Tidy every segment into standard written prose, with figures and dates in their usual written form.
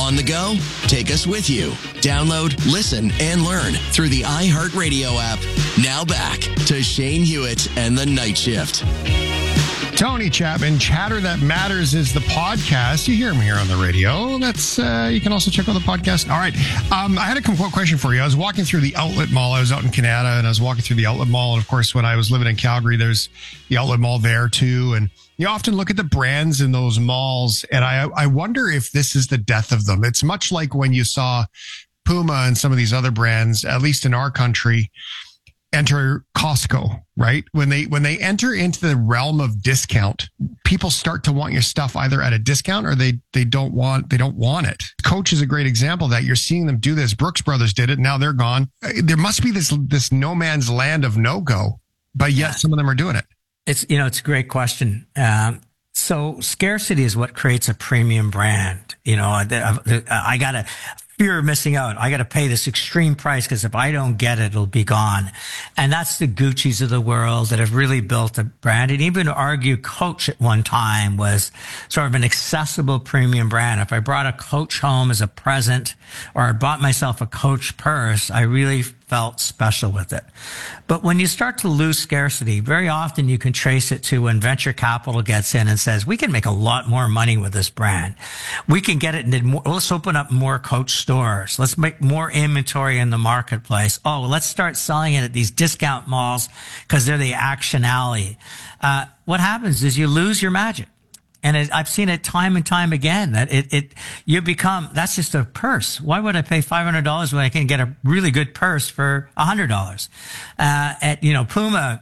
On the go? Take us with you. Download, listen, and learn through the iHeartRadio app. Now back to Shane Hewitt and the Night Shift. Tony Chapman, Chatter That Matters is the podcast. You hear him here on the radio. That's you can also check out the podcast. All right. I had a quick question for you. I was walking through the outlet mall. I was out in Canada, and I was walking through the outlet mall. And, of course, when I was living in Calgary, there's the outlet mall there, too. And you often look at the brands in those malls, and I wonder if this is the death of them. It's much like when you saw Puma and some of these other brands, at least in our country, enter Costco, right? When they enter into the realm of discount, people start to want your stuff either at a discount or they don't want it. Coach is a great example of that. You're seeing them do this. Brooks Brothers did it. Now they're gone. There must be this no man's land of no-go, but yet some of them are doing it. It's a great question. So scarcity is what creates a premium brand. I got to fear of missing out. I got to pay this extreme price because if I don't get it, it'll be gone. And that's the Gucci's of the world that have really built a brand. And even argue Coach at one time was sort of an accessible premium brand. If I brought a Coach home as a present or I bought myself a Coach purse, I really felt special with it. But when you start to lose scarcity, very often you can trace it to when venture capital gets in and says, we can make a lot more money with this brand. We can get it into more, let's open up more Coach stores. Let's make more inventory in the marketplace. Oh, let's start selling it at these discount malls because they're the action alley. What happens is you lose your magic. And I've seen it time and time again that you become, that's just a purse. Why would I pay $500 when I can get a really good purse for $100? Puma,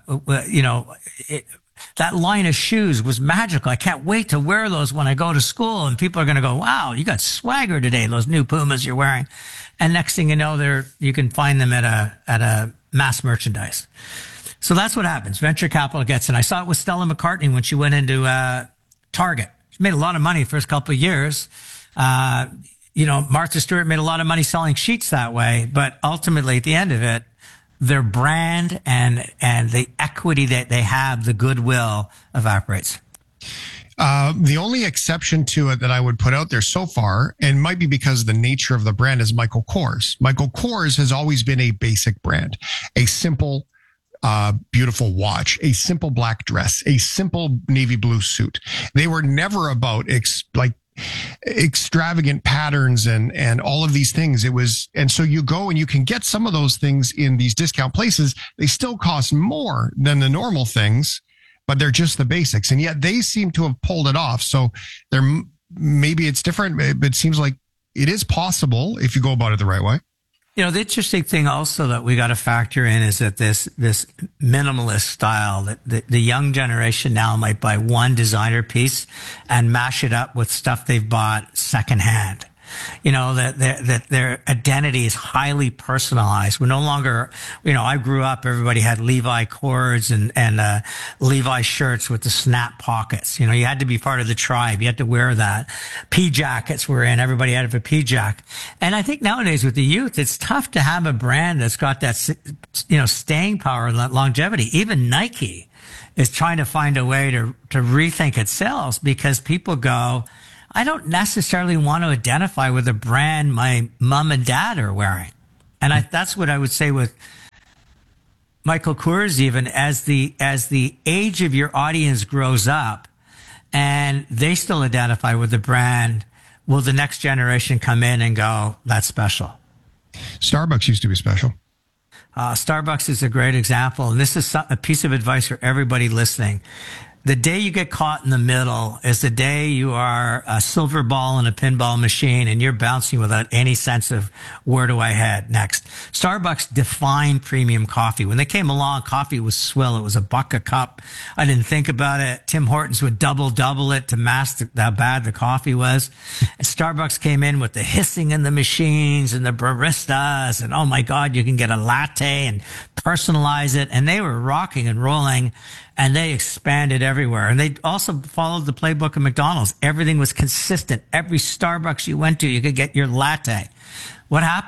that line of shoes was magical. I can't wait to wear those when I go to school and people are going to go, wow, you got swagger today. Those new Pumas you're wearing. And next thing you know, you can find them at a mass merchandise. So that's what happens. Venture capital gets in. I saw it with Stella McCartney when she went into, Target. She made a lot of money the first couple of years. Martha Stewart made a lot of money selling sheets that way, but ultimately at the end of it, their brand and the equity that they have, the goodwill evaporates. The only exception to it that I would put out there so far, and might be because of the nature of the brand, is Michael Kors. Michael Kors has always been a basic brand, a simple, beautiful watch, a simple black dress, a simple navy blue suit. They were never about extravagant patterns and all of these things. And so you go and you can get some of those things in these discount places. They still cost more than the normal things, but they're just the basics. And yet they seem to have pulled it off. So maybe it's different, but it seems like it is possible if you go about it the right way. The interesting thing also that we got to factor in is that this minimalist style that the young generation now might buy one designer piece and mash it up with stuff they've bought secondhand. That their identity is highly personalized. We're no longer, I grew up, everybody had Levi cords and Levi shirts with the snap pockets. You had to be part of the tribe. You had to wear that. P-jackets were in. Everybody had a P-jack. And I think nowadays with the youth, it's tough to have a brand that's got that, staying power and longevity. Even Nike is trying to find a way to rethink its sales because people go, I don't necessarily want to identify with a brand my mom and dad are wearing. And that's what I would say with Michael Kors, even as the age of your audience grows up and they still identify with the brand, will the next generation come in and go, that's special? Starbucks used to be special. Starbucks is a great example. And this is a piece of advice for everybody listening. The day you get caught in the middle is the day you are a silver ball in a pinball machine and you're bouncing without any sense of where do I head next. Starbucks defined premium coffee. When they came along, coffee was swill. It was $1 a cup. I didn't think about it. Tim Hortons would double it to mask how bad the coffee was. And Starbucks came in with the hissing in the machines and the baristas and oh my God, you can get a latte and personalize it. And they were rocking and rolling. And they expanded everywhere. And they also followed the playbook of McDonald's. Everything was consistent. Every Starbucks you went to, you could get your latte. What happened?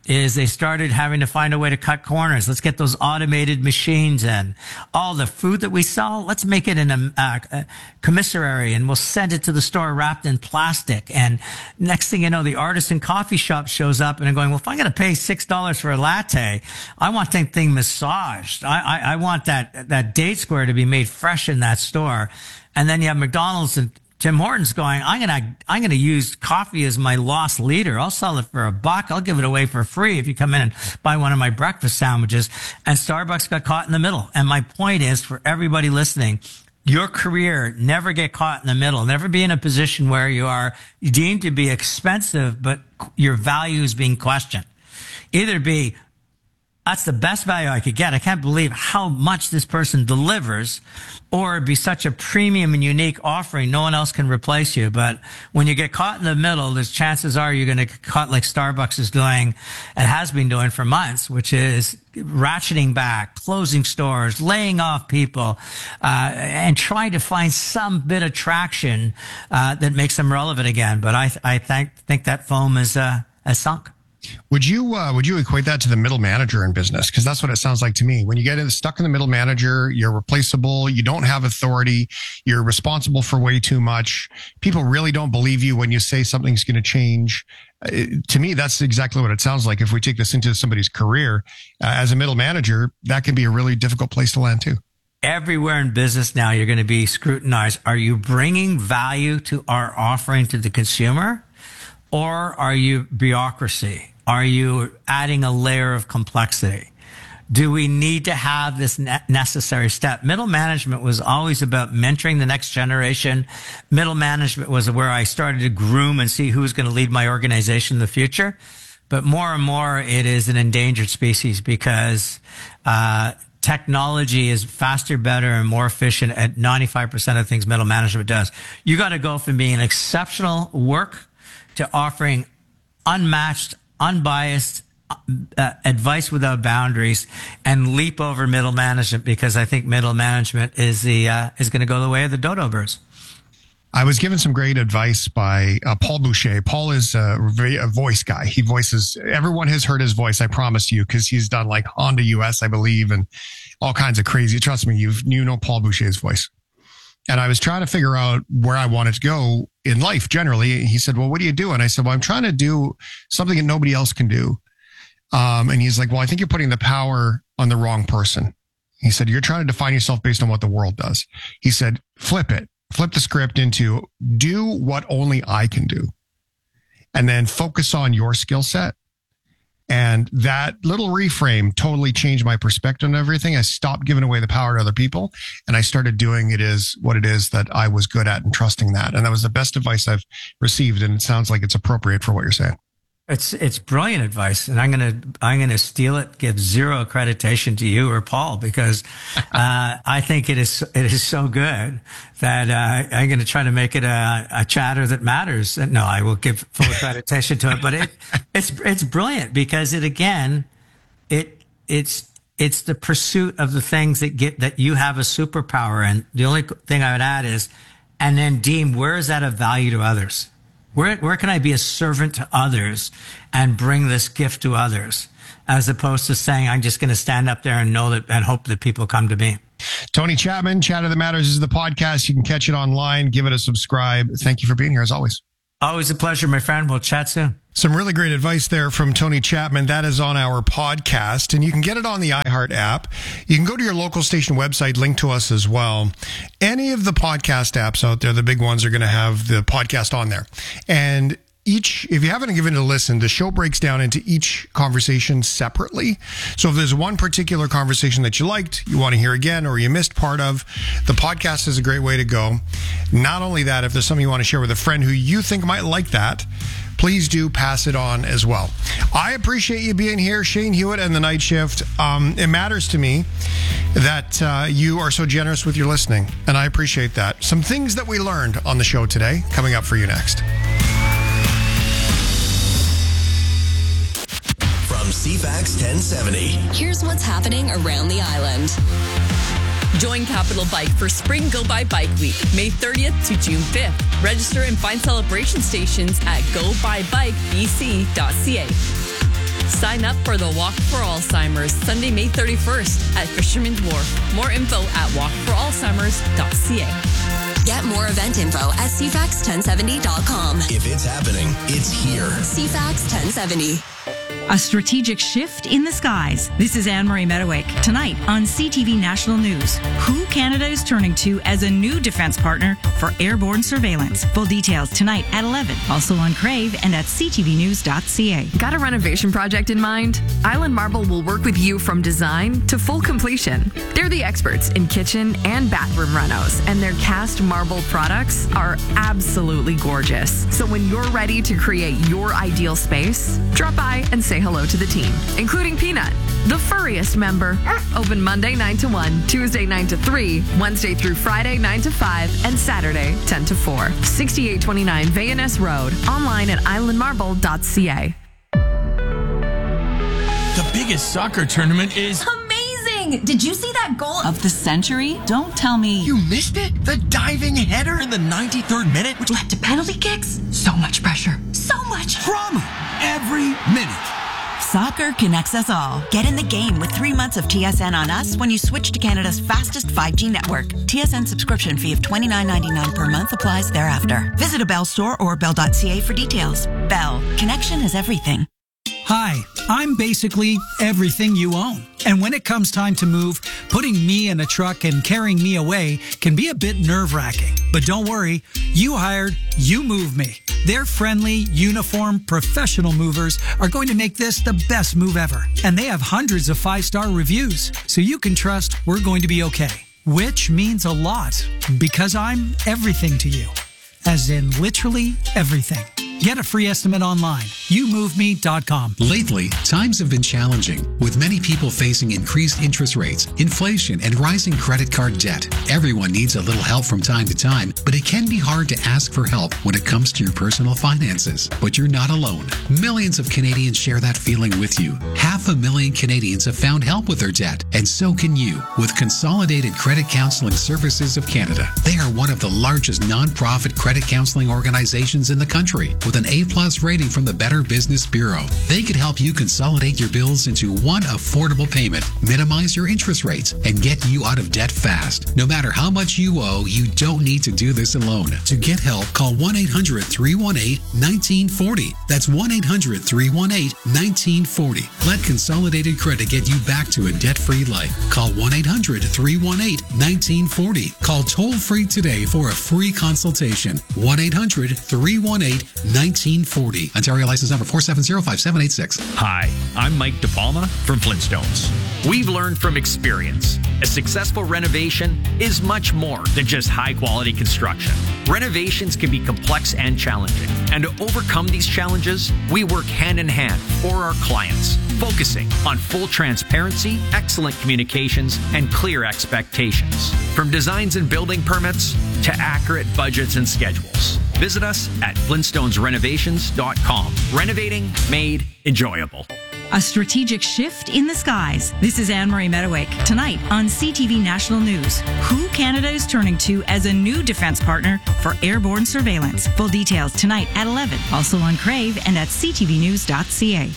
is they started having to find a way to cut corners. Let's get those automated machines in. All the food that we sell, let's make it in a commissary and we'll send it to the store wrapped in plastic. And next thing you know, the artisan coffee shop shows up and they're going, well, if I'm going to pay $6 for a latte, I want that thing massaged. I want that date square to be made fresh in that store. And then you have McDonald's and Tim Hortons going, I'm going to use coffee as my lost leader. I'll sell it for $1. I'll give it away for free if you come in and buy one of my breakfast sandwiches. And Starbucks got caught in the middle. And my point is, for everybody listening, your career, never get caught in the middle. Never be in a position where you are deemed to be expensive, but your value is being questioned. Either be, that's the best value I could get. I can't believe how much this person delivers, or be such a premium and unique offering. No one else can replace you. But when you get caught in the middle, there's chances are you're going to get caught like Starbucks is doing and has been doing for months, which is ratcheting back, closing stores, laying off people, and trying to find some bit of traction, that makes them relevant again. But I think that foam is sunk. Would you equate that to the middle manager in business? Because that's what it sounds like to me. When you get stuck in the middle manager, you're replaceable. You don't have authority. You're responsible for way too much. People really don't believe you when you say something's going to change. To me, that's exactly what it sounds like. If we take this into somebody's career, as a middle manager, that can be a really difficult place to land too. Everywhere in business now, you're going to be scrutinized. Are you bringing value to our offering to the consumer? Or are you bureaucracy? Are you adding a layer of complexity? Do we need to have this necessary step? Middle management was always about mentoring the next generation. Middle management was where I started to groom and see who was going to lead my organization in the future. But more and more, it is an endangered species because technology is faster, better, and more efficient at 95% of things middle management does. You got to go from being an exceptional work to offering unmatched, unbiased advice without boundaries, and leap over middle management, because I think middle management is going to go the way of the dodo birds. I was given some great advice by Paul Boucher. Paul is a voice guy. He voices, everyone has heard his voice, I promise you, because he's done like Honda US, I believe, and all kinds of crazy. Trust me, you know Paul Boucher's voice. And I was trying to figure out where I wanted to go in life generally. He said, well, what do you do? And I said, well, I'm trying to do something that nobody else can do. And he's like, well, I think you're putting the power on the wrong person. He said, you're trying to define yourself based on what the world does. He said, flip it. Flip the script into do what only I can do. And then focus on your skill set. And that little reframe totally changed my perspective on everything. I stopped giving away the power to other people, and I started doing what it is that I was good at, and trusting that. And that was the best advice I've received. And it sounds like it's appropriate for what you're saying. It's brilliant advice, and I'm gonna steal it. Give zero accreditation to you or Paul, because I think it is so good that I'm going to try to make it a chatter that matters. No, I will give full accreditation to it, but it's brilliant because it's the pursuit of the things that you have a superpower in. The only thing I would add is, and then deem, where is that of value to others? Where can I be a servant to others and bring this gift to others, as opposed to saying I'm just going to stand up there and know that and hope that people come to me. Tony Chapman, Chatter That Matters is the podcast. You can catch it online. Give it a subscribe. Thank you for being here as always. Always a pleasure, my friend. We'll chat soon. Some really great advice there from Tony Chapman. That is on our podcast, and you can get it on the iHeart app. You can go to your local station website, link to us as well. Any of the podcast apps out there, the big ones, are going to have the podcast on there. And if you haven't given it a listen, the show breaks down into each conversation separately. So if there's one particular conversation that you liked, you want to hear again, or you missed part of, the podcast is a great way to go. Not only that, if there's something you want to share with a friend who you think might like that, please do pass it on as well. I appreciate you being here, Shane Hewitt and The Night Shift. It matters to me that you are so generous with your listening, and I appreciate that. Some things that we learned on the show today, coming up for you next. From CFAX 1070. Here's what's happening around the island. Join Capital Bike for Spring Go By Bike Week, May 30th to June 5th. Register and find celebration stations at gobuybikebc.ca. Sign up for the Walk for Alzheimer's Sunday, May 31st at Fisherman's Wharf. More info at walkforalzheimers.ca. Get more event info at cfax1070.com. If it's happening, it's here. CFAX 1070. A strategic shift in the skies. This is Anne-Marie Meadowake. Tonight on CTV National News, who Canada is turning to as a new defense partner for airborne surveillance. Full details tonight at 11. Also on Crave and at ctvnews.ca. Got a renovation project in mind? Island Marble will work with you from design to full completion. They're the experts in kitchen and bathroom renos, and their cast marble products are absolutely gorgeous. So when you're ready to create your ideal space, drop by and say hello to the team, including Peanut, the furriest member. Open Monday 9 to 1, Tuesday 9 to 3, Wednesday through Friday 9 to 5, and Saturday 10 to 4. 6829 Vayaness Road. Online at islandmarble.ca. The biggest soccer tournament is amazing! Did you see that goal of the century? Don't tell me You missed it? The diving header in the 93rd minute, which led to penalty kicks? So much pressure. So much drama every minute. Soccer connects us all. Get in the game with 3 months of TSN on us when you switch to Canada's fastest 5G network. TSN subscription fee of $29.99 per month applies thereafter. Visit a Bell store or bell.ca for details. Bell. Connection is everything. Hi, I'm basically everything you own. And when it comes time to move, putting me in a truck and carrying me away can be a bit nerve-wracking. But don't worry, You Hired, You Move Me. Their friendly, uniform, professional movers are going to make this the best move ever. And they have hundreds of 5-star reviews, so you can trust we're going to be okay. Which means a lot, because I'm everything to you. As in literally everything. Get a free estimate online. YouMoveMe.com. Lately, times have been challenging, with many people facing increased interest rates, inflation, and rising credit card debt. Everyone needs a little help from time to time, but it can be hard to ask for help when it comes to your personal finances. But you're not alone. Millions of Canadians share that feeling with you. 500,000 Canadians have found help with their debt, and so can you with Consolidated Credit Counseling Services of Canada. They are one of the largest nonprofit credit counseling organizations in the country, with an A+ rating from the Better Business Bureau. They could help you consolidate your bills into one affordable payment, minimize your interest rates, and get you out of debt fast. No matter how much you owe, you don't need to do this alone. To get help, call 1-800-318-1940. That's 1-800-318-1940. Let Consolidated Credit get you back to a debt-free life. Call 1-800-318-1940. Call toll-free today for a free consultation. 1-800-318-1940. Ontario license number 4705786. Hi, I'm Mike DePalma from Flintstones. We've learned from experience. A successful renovation is much more than just high-quality construction. Renovations can be complex and challenging. And to overcome these challenges, we work hand-in-hand for our clients, focusing on full transparency, excellent communications, and clear expectations. From designs and building permits to accurate budgets and schedules. Visit us at FlintstonesRenovations.com. Renovating made enjoyable. A strategic shift in the skies. This is Anne-Marie Meadowake. Tonight on CTV National News, who Canada is turning to as a new defense partner for airborne surveillance. Full details tonight at 11. Also on Crave and at ctvnews.ca.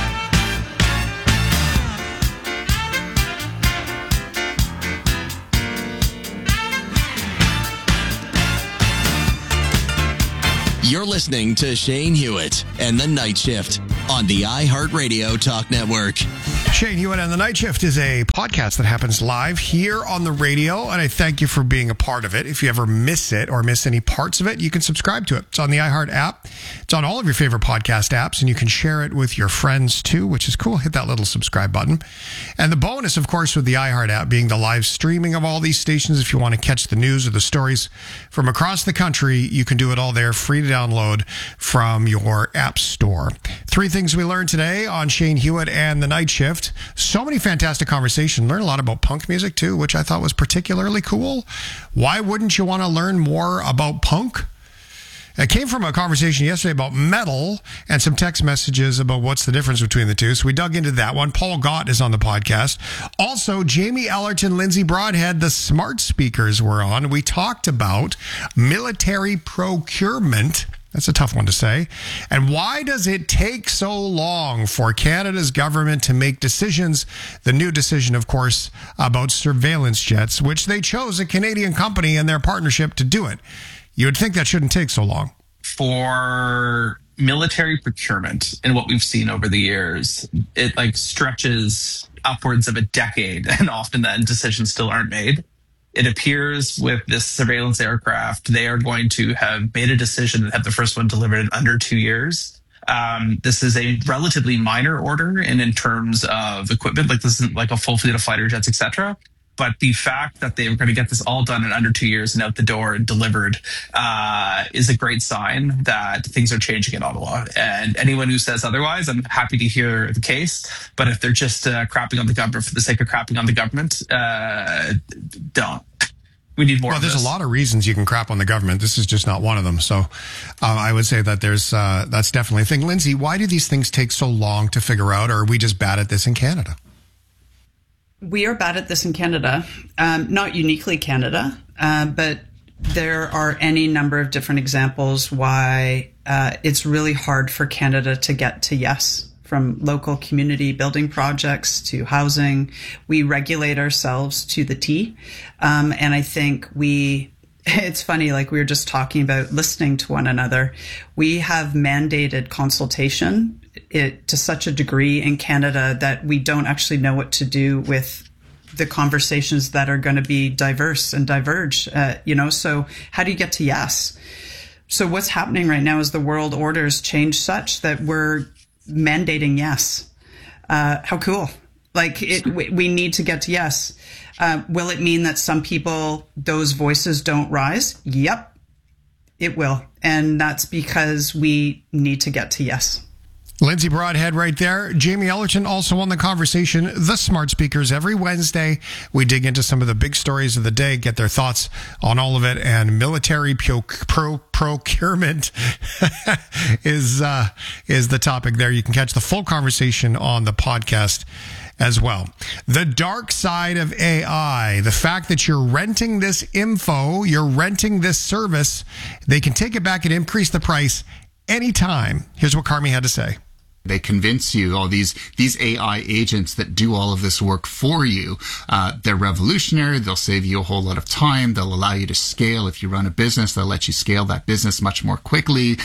You're listening to Shane Hewitt and The Night Shift on the iHeartRadio Talk Network. Shane Hewitt and The Night Shift is a podcast that happens live here on the radio, and I thank you for being a part of it. If you ever miss it or miss any parts of it, you can subscribe to it. It's on the iHeart app. It's on all of your favorite podcast apps, and you can share it with your friends too, which is cool. Hit that little subscribe button. And the bonus, of course, with the iHeart app being the live streaming of all these stations. If you want to catch the news or the stories from across the country, you can do it all there, free to download from your app store. 3 things we learned today on Shane Hewitt and The Night Shift. So many fantastic conversations. Learned a lot about punk music too, which I thought was particularly cool. Why wouldn't you want to learn more about punk? It came from a conversation yesterday about metal and some text messages about what's the difference between the two. So we dug into that one. Paul Gott is on the podcast. Also, Jamie Ellerton, Lindsay Broadhead, the smart speakers were on. We talked about military procurement That's a tough one to say. And why does it take so long for Canada's government to make decisions? The new decision, of course, about surveillance jets, which they chose a Canadian company and their partnership to do it. You would think that shouldn't take so long. For military procurement and what we've seen over the years, it like stretches upwards of a decade, and often then decisions still aren't made. It appears with this surveillance aircraft, they are going to have made a decision and have the first one delivered in under 2 years. This is a relatively minor order, and in terms of equipment, like this isn't like a full fleet of fighter jets, etc. But the fact that they were going to get this all done in under 2 years and out the door and delivered is a great sign that things are changing in Ottawa. And anyone who says otherwise, I'm happy to hear the case. But if they're just crapping on the government for the sake of crapping on the government, don't. We need more. Well, there's a lot of reasons you can crap on the government. This is just not one of them. So I would say that that's definitely a thing. Lindsay, why do these things take so long to figure out, or are we just bad at this in Canada? We are bad at this in Canada, not uniquely Canada, but there are any number of different examples why it's really hard for Canada to get to yes, from local community building projects to housing. We regulate ourselves to the T. And I think it's funny, like we were just talking about listening to one another. We have mandated consultation to such a degree in Canada that we don't actually know what to do with the conversations that are going to be diverse and diverge, so how do you get to yes? So what's happening right now is the world orders change such that we're mandating yes. How cool. We need to get to yes. Will it mean that some people, those voices don't rise? Yep, it will. And that's because we need to get to yes. Lindsay Broadhead right there. Jamie Ellerton also on the conversation. The Smart Speakers every Wednesday. We dig into some of the big stories of the day, get their thoughts on all of it. And military procurement is the topic there. You can catch the full conversation on the podcast as well. The dark side of AI, the fact that you're renting this info, you're renting this service, they can take it back and increase the price anytime. Here's what Carmi had to say. They convince you, these AI agents that do all of this work for you, they're revolutionary. They'll save you a whole lot of time. They'll allow you to scale. If you run a business, they'll let you scale that business much more quickly.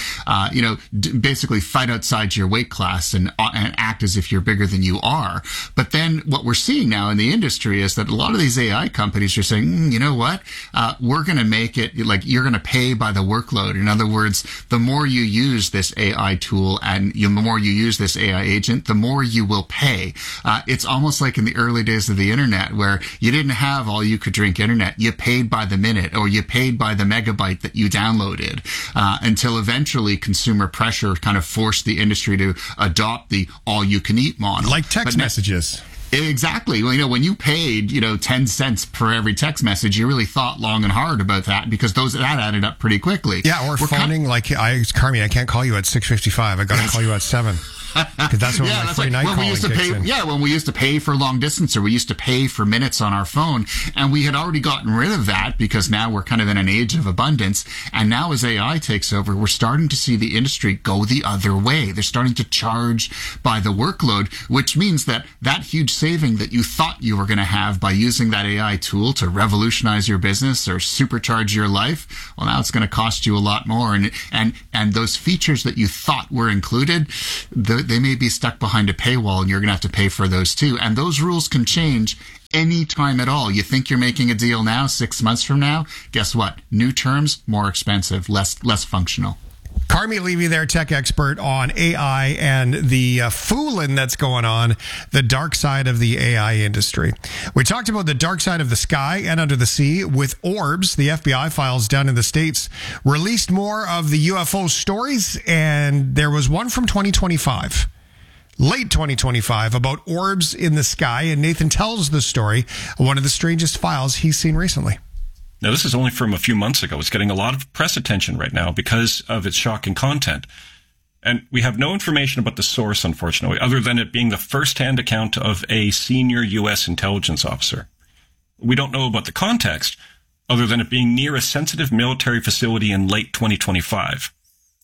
Basically fight outside your weight class and act as if you're bigger than you are. But then what we're seeing now in the industry is that a lot of these AI companies are saying, you know what? We're going to make it like you're going to pay by the workload. In other words, the more you use this AI tool and the more you use this AI agent, the more you will pay. It's almost like in the early days of the internet where you didn't have all you could drink internet. You paid by the minute or you paid by the megabyte that you downloaded until eventually consumer pressure kind of forced the industry to adopt the all you can eat model. Like text messages. Exactly. Well, when you paid, 10 cents per every text message, you really thought long and hard about that because that added up pretty quickly. Yeah, or phoning Carmi, I can't call you at 6:55. I got to call you at 7. Because that's when my free night calling kicks in. Yeah, when we used to pay for long distance or we used to pay for minutes on our phone, and we had already gotten rid of that because now we're kind of in an age of abundance. And now as AI takes over, we're starting to see the industry go the other way. They're starting to charge by the workload, which means that huge saving that you thought you were going to have by using that AI tool to revolutionize your business or supercharge your life, well, now it's going to cost you a lot more. And those features that you thought were included, they may be stuck behind a paywall and you're going to have to pay for those too. And those rules can change any time at all. You think you're making a deal now, 6 months from now, guess what? New terms, more expensive, less functional. Carmi Levy there, tech expert on AI and the fooling that's going on, the dark side of the AI industry. We talked about the dark side of the sky and under the sea with Orbs. The FBI files down in the States released more of the UFO stories, and there was one from 2025. Late 2025 about orbs in the sky, and Nathan tells the story of one of the strangest files he's seen recently. Now, this is only from a few months ago. It's getting a lot of press attention right now because of its shocking content. And we have no information about the source, unfortunately, other than it being the first-hand account of a senior U.S. intelligence officer. We don't know about the context, other than it being near a sensitive military facility in late 2025.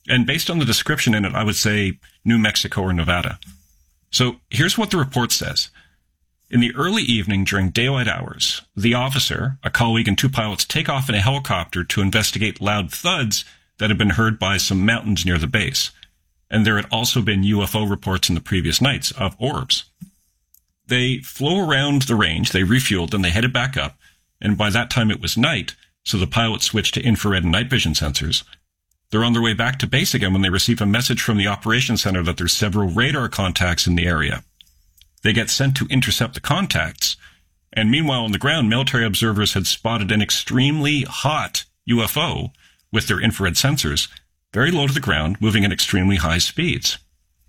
And based on the description in it, I would say New Mexico or Nevada. So here's what the report says. In the early evening during daylight hours, the officer, a colleague, and 2 pilots take off in a helicopter to investigate loud thuds that had been heard by some mountains near the base. And there had also been UFO reports in the previous nights of orbs. They flew around the range, they refueled, and they headed back up. And by that time it was night, so the pilots switched to infrared and night vision sensors. They're on their way back to base again when they receive a message from the operations center that there's several radar contacts in the area. They get sent to intercept the contacts, and meanwhile on the ground, military observers had spotted an extremely hot UFO with their infrared sensors, very low to the ground, moving at extremely high speeds.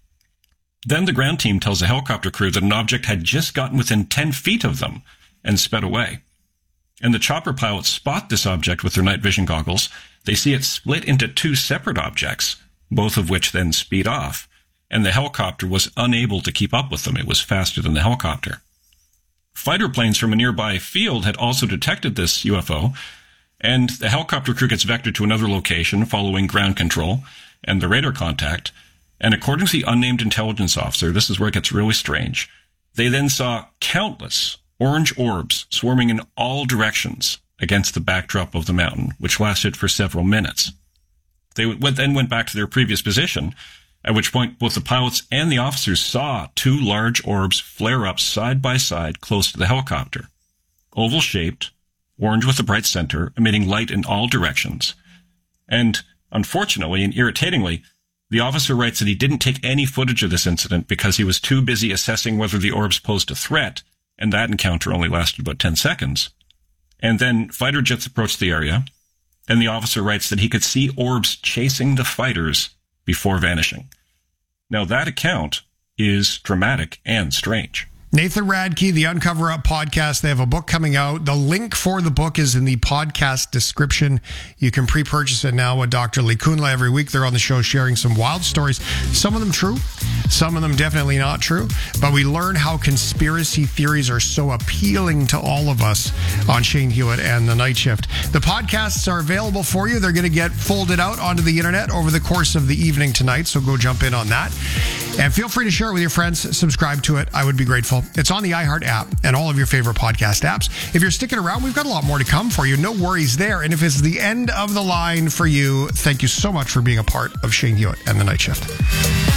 Then the ground team tells the helicopter crew that an object had just gotten within 10 feet of them and sped away. And the chopper pilots spot this object with their night vision goggles. They see it split into 2 separate objects, both of which then speed off. And the helicopter was unable to keep up with them. It was faster than the helicopter. Fighter planes from a nearby field had also detected this UFO, and the helicopter crew gets vectored to another location following ground control and the radar contact. And according to the unnamed intelligence officer, this is where it gets really strange, they then saw countless orange orbs swarming in all directions against the backdrop of the mountain, which lasted for several minutes. They then went back to their previous position, at which point both the pilots and the officers saw 2 large orbs flare up side by side close to the helicopter. Oval-shaped, orange with a bright center, emitting light in all directions. And unfortunately and irritatingly, the officer writes that he didn't take any footage of this incident because he was too busy assessing whether the orbs posed a threat, and that encounter only lasted about 10 seconds. And then fighter jets approached the area, and the officer writes that he could see orbs chasing the fighters before vanishing. Now that account is dramatic and strange. Nathan Radke, the Uncover Up podcast. They have a book coming out. The link for the book is in the podcast description. You can pre-purchase it now with Dr. Lee Kunle. Every week they're on the show sharing some wild stories. Some of them true, some of them definitely not true. But we learn how conspiracy theories are so appealing to all of us on Shane Hewitt and The Night Shift. The podcasts are available for you. They're going to get folded out onto the internet over the course of the evening tonight. So go jump in on that. And feel free to share it with your friends. Subscribe to it. I would be grateful. It's on the iHeart app and all of your favorite podcast apps. If you're sticking around, we've got a lot more to come for you. No worries there. And if it's the end of the line for you, thank you so much for being a part of Shane Hewitt and The Night Shift.